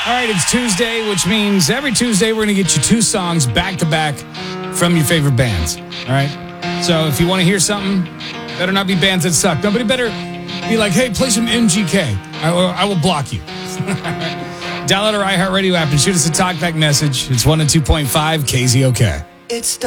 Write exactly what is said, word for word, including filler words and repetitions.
All right, it's Tuesday, which means every Tuesday we're going to get you two songs back to back from your favorite bands. All right? So if you want to hear something, better not be bands that suck. Nobody better be like, hey, play some M G K. I, or I will block you. Download our iHeartRadio app and shoot us a talkback message. It's one oh two point five K Z O K. It's